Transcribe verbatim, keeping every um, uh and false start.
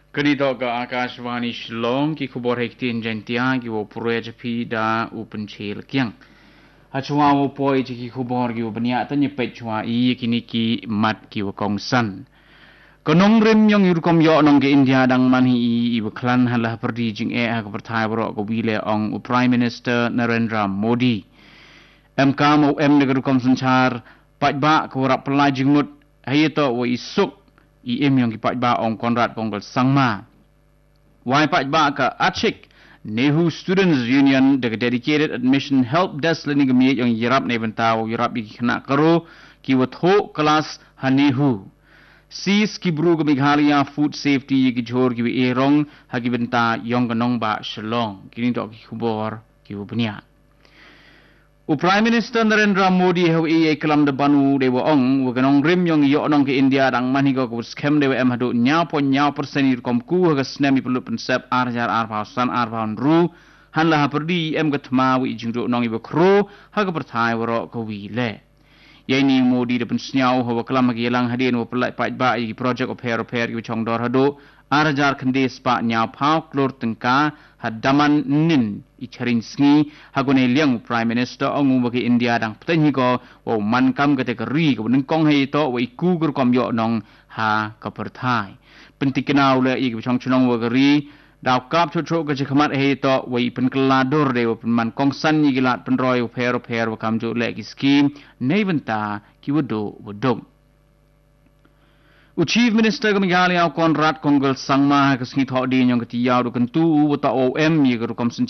Kedito ke Akashvani Shillong ki khubor hektin jantia ki wo pure pi da upen chil kyang. Hachwa wo poi ki khubor ki wo bania tanya pet chwa i kini ki mat ki wo kong san. Konong rim yang yurkom yo nong ke India dang manhi i i beklan halah perdi jing e ha kepertai bro ko wile ong u Prime Minister Narendra Modi. M K mo M negara kom sanchar pajba ko rap pelai jingmut hayeto wo isuk I em yang kipat ba ong Konrad Ponggal Sangma. Wai pat ba ka Achik Nehu Students Union the dedicated admission help desk learning gemi yang yirap ne bentau yirap di kena karo ki watho kelas hanehu. Sis ki bru ke Meghalaya food safety ki jor ki erong hagi benta yang kenong ba Shillong. Kini dok ki khubor ki benia. U Prime Minister Narendra Modi hau iye kelam de banu dewa ong wa ganong rim yong yo nong ke India dang mani go ku scam dewa em hadu nya po nya persen ir kom ku ha snemi pelu pensep arjar arba san arba ru han la perdi em ga thma wi jingro nong ibe kro ha ga perthai woro ko wi le ye ni Modi de pen snyau ha wa kelam gi lang hadin wa pelai pai ba i project of hair repair ki chong dor hadu arjar khandes pa nya phau klor tengka hadaman nin icharin sngi hagone liang Prime Minister ong bagi India dang ptenhi ko wo man kam kategori ko ning kong hei to wo iku gur kom yo nong ha ka perthai pentiknau le i ko chong chunong wo gari daw kap chu chu ka chikmat hei to wo i pen klador de wo man kong san ni gilat pen roi wo pher pher wo kam ju le ki scheme nei benta ki wodo wodong U Chief Minister ke Meghalaya Konrad Ponggal Sangma ke singi thok di nyong ketiau du kentu wo ta O M ye ke kom